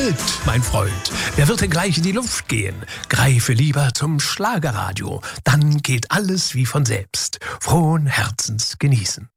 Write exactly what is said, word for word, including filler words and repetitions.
Halt, mein Freund, wer wird denn gleich in die Luft gehen? Greife lieber zum Schlagerradio, dann geht alles wie von selbst. Frohen Herzens genießen.